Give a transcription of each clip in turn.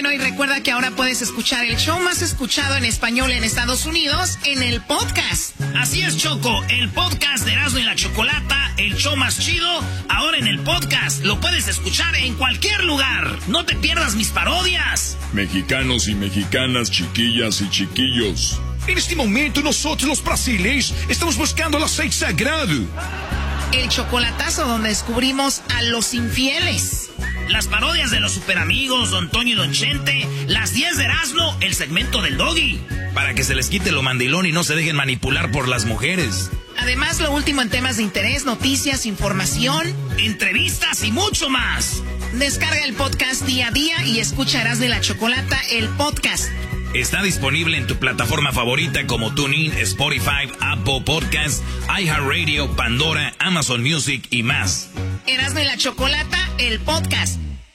Bueno, y recuerda que ahora puedes escuchar el show más escuchado en español en Estados Unidos en el podcast. Así es, Choco, el podcast de Erasmo y la Chocolata, el show más chido, ahora en el podcast. Lo puedes escuchar en cualquier lugar. No te pierdas mis parodias. Mexicanos y mexicanas, chiquillas y chiquillos. En este momento nosotros los brasileños estamos buscando el aceite sagrado. El chocolatazo donde descubrimos a los infieles. Las parodias de los superamigos, Don Toño y Don Chente. Las 10 de Erasmo, el segmento del Doggy. Para que se les quite lo mandilón y no se dejen manipular por las mujeres. Además, lo último en temas de interés, noticias, información, entrevistas y mucho más. Descarga el podcast día a día y escucha Erasmo y la Chocolata, el podcast. Está disponible en tu plataforma favorita como TuneIn, Spotify, Apple Podcasts, iHeartRadio, Pandora, Amazon Music y más. Erasmo y la Chocolata, el podcast.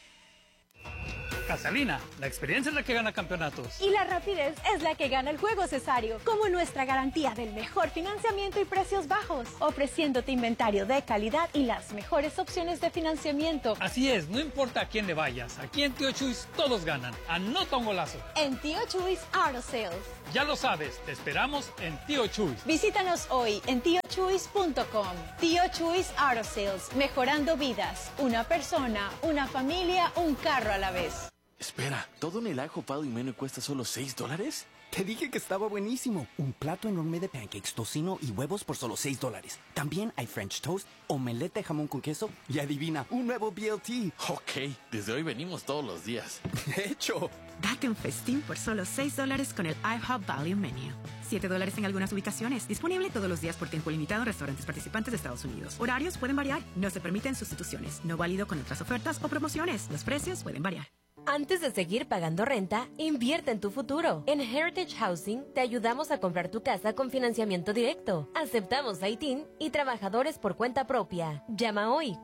Casalina, la experiencia es la que gana campeonatos. Y la rapidez es la que gana el juego, Cesario. Como nuestra garantía del mejor financiamiento y precios bajos. Ofreciéndote inventario de calidad y las mejores opciones de financiamiento. Así es, no importa a quién le vayas. Aquí en Tío Chuys todos ganan. Anota un golazo. En Tío Chuys Auto Sales. Ya lo sabes, te esperamos en Tío Chuys. Visítanos hoy en tiochuys.com. Tío Chuys Auto Sales. Mejorando vidas. Una persona, una familia, un carro a la vez. Espera, ¿todo en el ajo Pado y Menú cuesta solo $6? Te dije que estaba buenísimo. Un plato enorme de pancakes, tocino y huevos por solo $6. También hay French toast, omelette de jamón con queso y adivina, un nuevo BLT. Ok, desde hoy venimos todos los días. De hecho. Date un festín por solo $6 con el IHOP Value Menu. $7 en algunas ubicaciones. Disponible todos los días por tiempo limitado en restaurantes participantes de Estados Unidos. Horarios pueden variar. No se permiten sustituciones. No válido con otras ofertas o promociones. Los precios pueden variar. Antes de seguir pagando renta, invierte en tu futuro. En Heritage Housing te ayudamos a comprar tu casa con financiamiento directo. Aceptamos ITIN y trabajadores por cuenta propia. Llama hoy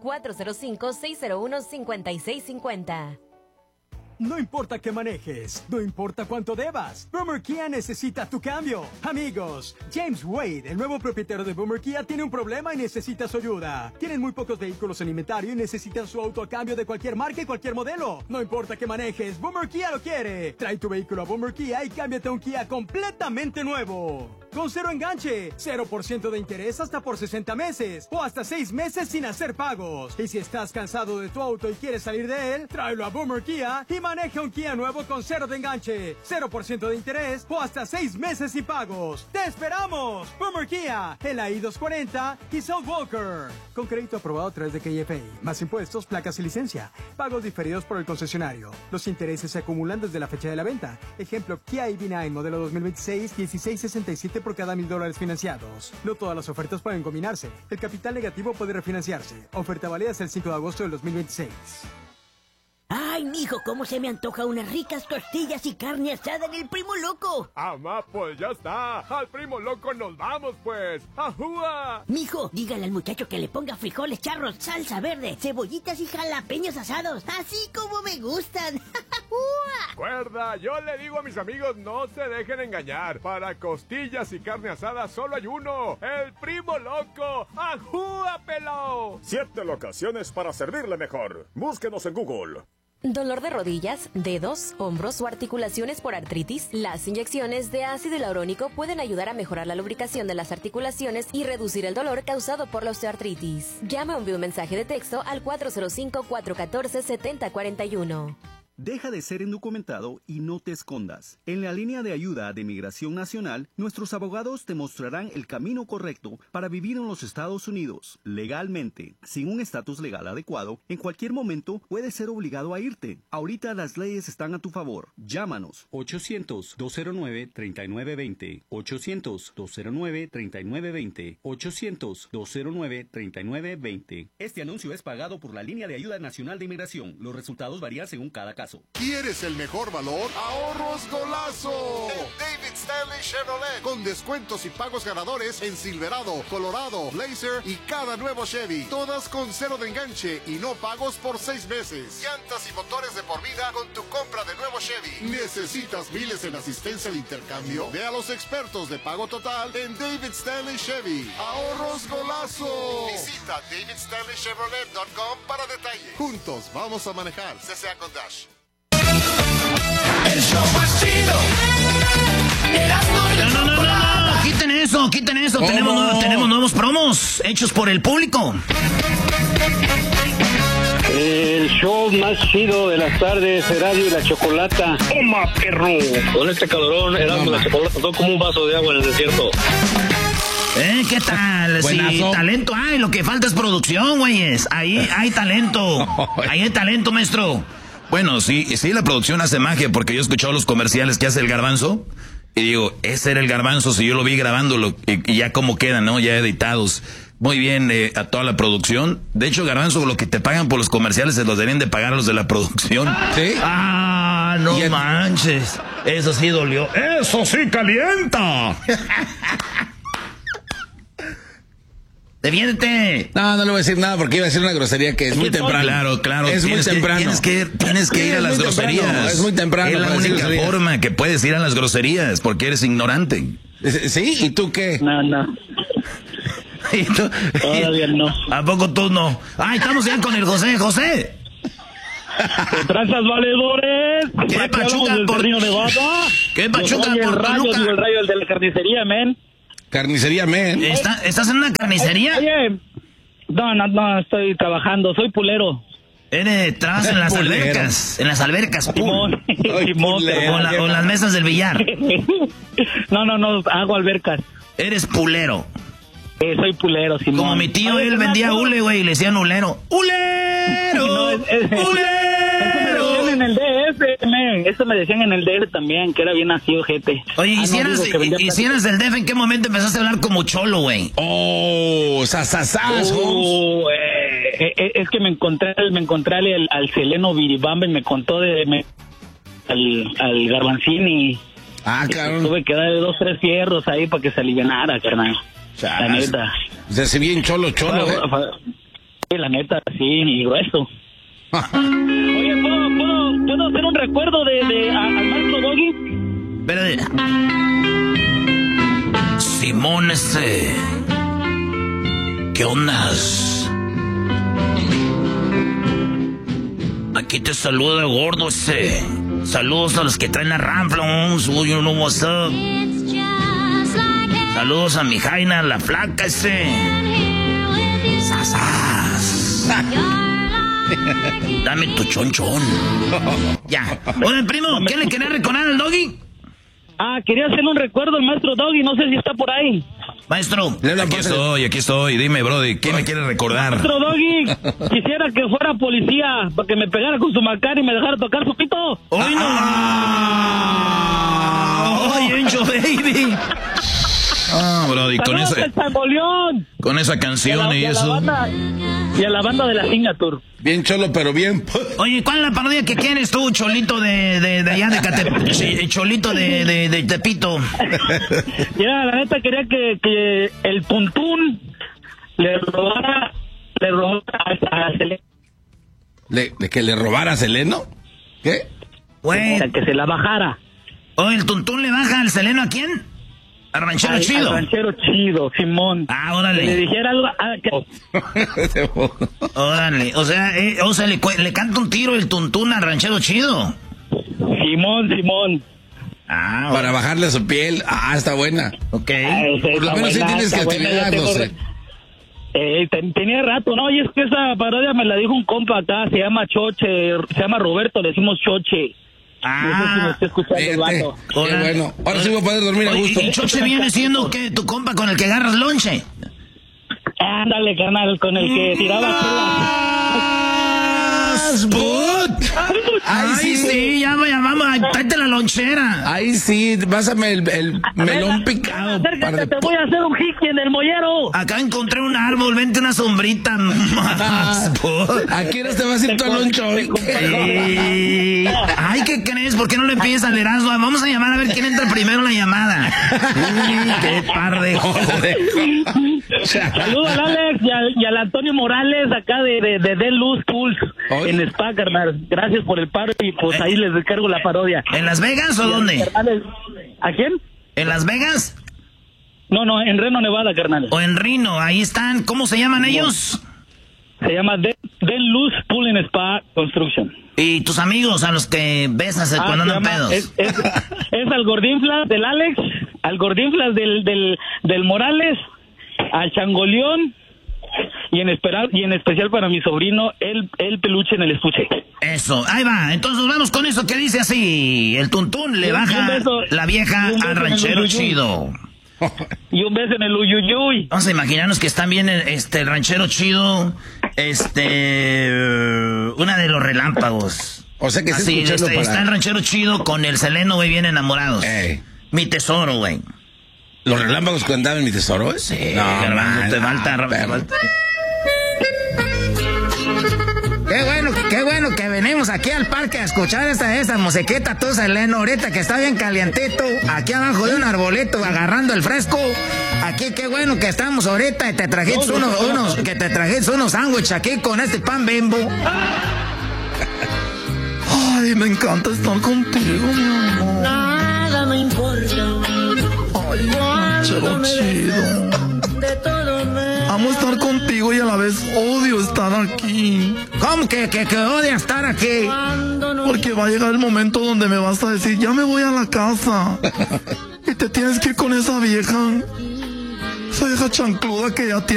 405-601-5650. No importa qué manejes, no importa cuánto debas, Boomer Kia necesita tu cambio. Amigos, James Wade, el nuevo propietario de Boomer Kia, tiene un problema y necesita su ayuda. Tienen muy pocos vehículos en inventario y necesitan su auto a cambio de cualquier marca y cualquier modelo. No importa qué manejes, Boomer Kia lo quiere. Trae tu vehículo a Boomer Kia y cámbiate a un Kia completamente nuevo. Con cero enganche, 0% de interés hasta por 60 meses o hasta 6 meses sin hacer pagos. Y si estás cansado de tu auto y quieres salir de él, tráelo a Boomer Kia y maneja un Kia nuevo con cero de enganche, 0% de interés o hasta 6 meses sin pagos. ¡Te esperamos! Boomer Kia, en la I-240 y South Walker. Con crédito aprobado a través de KFA, más impuestos, placas y licencia. Pagos diferidos por el concesionario. Los intereses se acumulan desde la fecha de la venta. Ejemplo, Kia EV9 modelo 2026, 1667 por cada $1,000 financiados. No todas las ofertas pueden combinarse. El capital negativo puede refinanciarse. Oferta válida hasta el 5 de agosto del 2026. Ay, mijo, cómo se me antoja unas ricas tortillas y carne asada en el Primo Loco. Amá, pues ya está. Al Primo Loco nos vamos, pues. ¡Ajúa! Mijo, dígale al muchacho que le ponga frijoles charros, salsa verde, cebollitas y jalapeños asados, así como me gustan. Cuerda, yo le digo a mis amigos, no se dejen engañar. Para costillas y carne asada solo hay uno. El Primo Loco. ¡Ajúa, pelao! 7 locaciones para servirle mejor. Búsquenos en Google. ¿Dolor de rodillas, dedos, hombros o articulaciones por artritis? Las inyecciones de ácido hialurónico pueden ayudar a mejorar la lubricación de las articulaciones y reducir el dolor causado por la osteoartritis. Llama o envía un mensaje de texto al 405-414-7041. Deja de ser indocumentado y no te escondas. En la línea de ayuda de Migración Nacional, nuestros abogados te mostrarán el camino correcto para vivir en los Estados Unidos legalmente. Sin un estatus legal adecuado, en cualquier momento puedes ser obligado a irte. Ahorita las leyes están a tu favor. Llámanos 800-209-3920, 800-209-3920, 800-209-3920. Este anuncio es pagado por la línea de ayuda nacional de inmigración. Los resultados varían según cada caso. ¿Quieres el mejor valor? ¡Ahorros Golazo! En David Stanley Chevrolet. Con descuentos y pagos ganadores en Silverado, Colorado, Blazer y cada nuevo Chevy. Todas con cero de enganche y no pagos por 6 meses. Llantas y motores de por vida con tu compra de nuevo Chevy. ¿Necesitas miles en asistencia de intercambio? Ve a los expertos de pago total en David Stanley Chevy. ¡Ahorros Golazo! Visita davidstanleychevrolet.com para detalles. Juntos vamos a manejar. CCA con Dash. tenemos nuevos promos hechos por el público. El show más chido de las tardes, Erasmo y la Chocolata. ¡Toma, perro! Con este calorón, Erasmo y la Chocolata son como un vaso de agua en el desierto. ¿Qué tal? Sí, talento hay, lo que falta es producción, güeyes. Ahí hay talento. Ahí hay talento, maestro. Bueno, sí, la producción hace magia, porque yo he escuchado los comerciales que hace el Garbanzo, y digo, ese era el Garbanzo, si yo lo vi grabándolo, y ya como quedan, ¿no? Ya editados. Muy bien, a toda la producción. De hecho, Garbanzo, lo que te pagan por los comerciales se los deberían de pagar a los de la producción. ¿Sí? Ah, no manches. Eso sí dolió. ¡Eso sí calienta! ¡Defiéndete! No le voy a decir nada porque iba a decir una grosería que es muy temprano. Claro. Es muy temprano. Tienes que ir a las groserías. Es muy temprano. Es la única forma que puedes ir a las groserías porque eres ignorante. ¿Sí? ¿Y tú qué? No. Todavía no. ¿A poco tú no? ¡Ay, estamos ya con el José! ¡José! ¿Qué tranzas, valedores? ¿Qué Pachuca por Nevada? ¿Qué Pachuca por Toluca? El rayo de la carnicería, men. Carnicería, men. ¿Estás en una carnicería? Oye, no, estoy trabajando, soy pulero. Trabajas en las albercas. En las albercas. Simón, o en las mesas del billar. No, hago albercas. Eres pulero. Soy pulero, Simón. Como mi tío, él vendía hule, güey, y le decían hulero. ¡Hulero! ¡Hulero! En el DF, men. Eso me decían en el DF también, que era bien nacido, gente. Oye, ¿y si eras del DF, en qué momento empezaste a hablar como cholo, güey? ¡Sasasas! Es que me encontré al Seleno Viribamba y me contó al Garbanzini. Claro. Tuve que darle 2, 3 fierros ahí para que se alivianara, carnal. La neta. Se hace bien cholo. Sí, la neta, sí, y grueso. Oye, ¿puedo hacer un recuerdo al maestro Doggy? Espérate. Simón, ¿qué ondas? Aquí te saluda gordo, Saludos a los que traen la Ramflons. You know what's up. Saludos a mi Jaina, la flaca, ¡Sasas! Dame tu chonchón. Ya. Oye, primo, ¿qué le quería recordar al Doggy? Quería hacerle un recuerdo al maestro Doggy, no sé si está por ahí. Maestro. Aquí estoy. Dime, brody, ¿qué me quiere recordar? Maestro Doggy, quisiera que fuera policía para que me pegara con su macar y me dejara tocar su pito. ¡Hoy no! ¡Oye, Encho, baby! Brody, con esa canción y eso. Y a la banda de la Signature. Bien cholo, pero bien. Oye, ¿cuál es la parodia que quieres tú, cholito de allá de Catepito? Sí, cholito de Tepito. Ya, la neta quería que el Tuntún le robara a Seleno. ¿Que le robara a Seleno? ¿Qué? Güey. Que se la bajara. ¿El Tuntún le baja al Seleno a quién? ¿Al ranchero chido? Al ranchero chido, Simón. Órale. Que le dijera algo. Órale. O sea, le canta un tiro el Tuntún al ranchero chido. Simón. Para bajarle a su piel. Está buena. Ok. Por lo menos sí tienes creatividad, no sé. Tenía rato, ¿no? Y es que esa parodia me la dijo un compa acá. Se llama Roberto, le decimos Choche. No sé si me está escuchando el vato. Qué bueno. Ahora sí voy a poder dormir a gusto. ¿Y Choche viene siendo qué? ¿Tu compa con el que agarras lonche? Ándale, carnal, con el que tiraba Ay, sí, ya vamos, tráete la lonchera. Ahí sí, pásame el melón picado. Acércate, te voy a hacer un jiqui en el mollero. Acá encontré un árbol, vente una sombrita. Aquí no te vas a ir tu loncho hoy. Ay, ¿qué crees? ¿Por qué no le pides al Erasmo? Vamos a llamar a ver quién entra primero la llamada. Qué par de joder. Saludos al Alex y al Antonio Morales acá de Luz Tools en Spa, carnal. Gracias por el paro y pues ahí les descargo la parodia. ¿En Las Vegas o dónde? ¿A quién? ¿En Las Vegas? No, en Reno, Nevada, carnal. O en Reno, ahí están. ¿Cómo se llaman ellos? Se llama Luz Pool and Spa Construction. ¿Y tus amigos a los que besas cuando andan pedos? Es al Gordinflas del Alex, al Gordinflas del Morales al changoleón y en especial para mi sobrino, el peluche en el estuche. Eso, ahí va. Entonces vamos con eso que dice así. El tuntún le baja la vieja al ranchero chido. Y un beso en el uyuyuy. Vamos a imaginarnos que están bien el ranchero chido, una de los relámpagos. O sea que así, está el ranchero chido con el Seleno, güey, bien enamorados. Mi tesoro, güey. ¿Los relámpagos que andaban en mi tesoro? Sí, no, te falta. Qué bueno que venimos aquí al parque a escuchar esa musiquita, tú, Seleno, ahorita que está bien calientito, aquí abajo de un arbolito, agarrando el fresco. Aquí, qué bueno que estamos ahorita y te trajiste unos sándwiches aquí con este pan Bimbo. Ay, me encanta estar contigo, mi amor. Nada me importa. Ay, ranchero chido. Amo estar contigo y a la vez odio estar aquí. ¿Cómo que odia estar aquí? Porque va a llegar el momento donde me vas a decir, ya me voy a la casa. Y te tienes que ir con esa vieja chancluda que ya tiene.